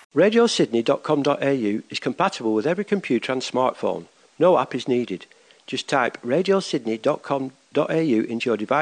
RadioSydney.com.au is compatible with every computer and smartphone. No app is needed. Just type RadioSydney.com.au into your device